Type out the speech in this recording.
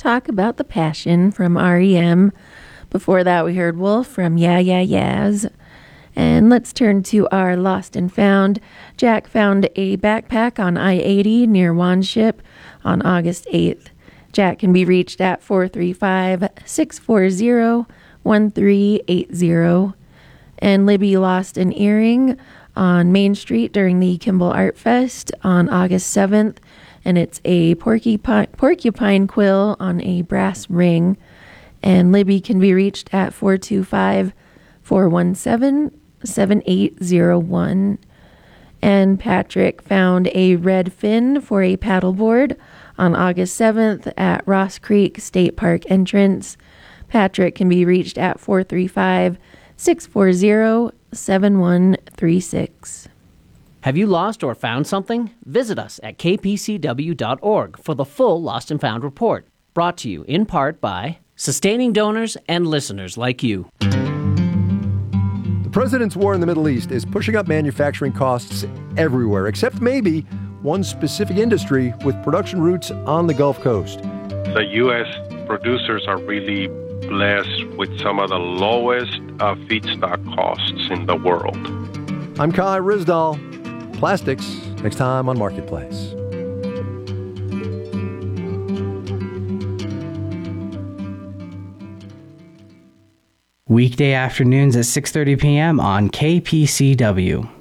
Talk About the Passion from REM. Before that, we heard Wolf from Yeah Yeah Yeahs. And let's turn to our Lost and Found. Jack found a backpack on I-80 near Wanship on August 8th. Jack can be reached at 435-640-1380. And Libby lost an earring on Main Street during the Kimball Art Fest on August 7th. And it's a porcupine quill on a brass ring. And Libby can be reached at 425-417-7801. And Patrick found a red fin for a paddleboard on August 7th at Ross Creek State Park entrance. Patrick can be reached at 435-640-7136. Have you lost or found something? Visit us at kpcw.org for the full Lost and Found report, brought to you in part by sustaining donors and listeners like you. The president's war in the Middle East is pushing up manufacturing costs everywhere, except maybe one specific industry with production roots on the Gulf Coast. The U.S. producers are really blessed with some of the lowest feedstock costs in the world. I'm Kai Ryssdal. Plastics, next time on Marketplace. Weekday afternoons at 6:30 p.m. on KPCW.